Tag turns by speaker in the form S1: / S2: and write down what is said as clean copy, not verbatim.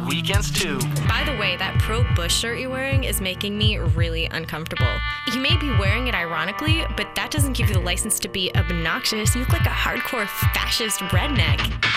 S1: weekends too.
S2: By the way, that pro-Bush shirt you're wearing is making me really uncomfortable. You may be wearing it ironically, but that doesn't give you the license to be obnoxious. You look like a hardcore fascist redneck.